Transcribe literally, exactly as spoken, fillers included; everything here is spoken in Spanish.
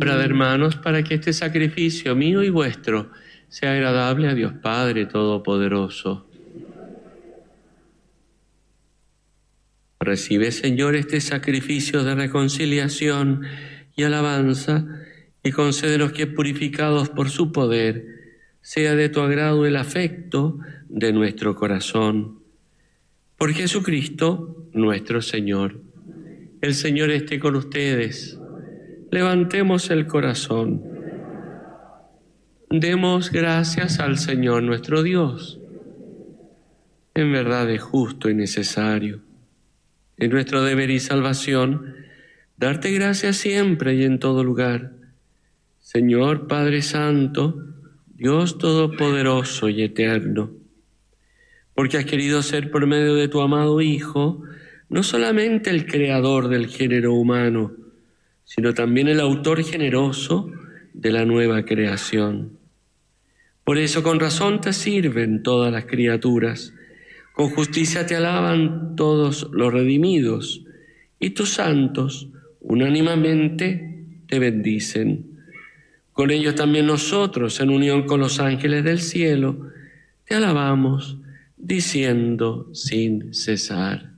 Orad, hermanos, para que este sacrificio mío y vuestro sea agradable a Dios Padre Todopoderoso. Recibe, Señor, este sacrificio de reconciliación y alabanza, y concédenos que, purificados por su poder, sea de tu agrado el afecto de nuestro corazón. Por Jesucristo, nuestro Señor. El Señor esté con ustedes. Levantemos el corazón. Demos gracias al Señor nuestro Dios. En verdad es justo y necesario. Es nuestro deber y salvación darte gracias siempre y en todo lugar. Señor Padre Santo, Dios Todopoderoso y Eterno, porque has querido ser por medio de tu amado Hijo, no solamente el creador del género humano, sino también el autor generoso de la nueva creación. Por eso con razón te sirven todas las criaturas, con justicia te alaban todos los redimidos, y tus santos unánimemente te bendicen. Con ellos también nosotros, en unión con los ángeles del cielo, te alabamos, diciendo sin cesar: